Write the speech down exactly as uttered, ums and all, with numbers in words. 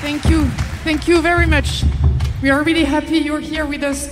Thank you. Thank you very much. We are really happy you're here with us